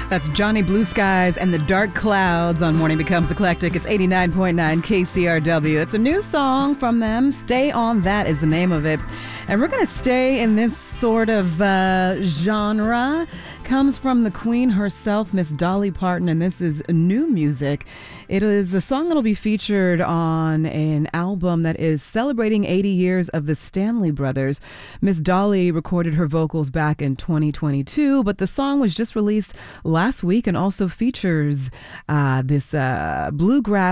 That's Johnny Blue Skies and the Dark Clouds on Morning Becomes Eclectic. It's 89.9 KCRW. It's a new song from them. Stay On That is the name of it. And we're going to stay in this sort of genre. Comes from the queen herself, Miss Dolly Parton, and this is new music. It is a song that will be featured on an album that is celebrating 80 years of the Stanley Brothers. Miss Dolly recorded her vocals back in 2022, but the song was just released last week and also features this bluegrass